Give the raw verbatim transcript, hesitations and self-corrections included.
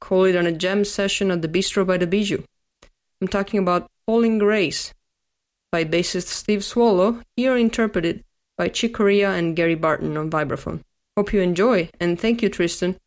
call it on a jam session at the Bistro by the Bijou. I'm talking about Falling Grace by bassist Steve Swallow, here interpreted by Chick Corea and Gary Barton on vibraphone. Hope you enjoy, and thank you, Tristan,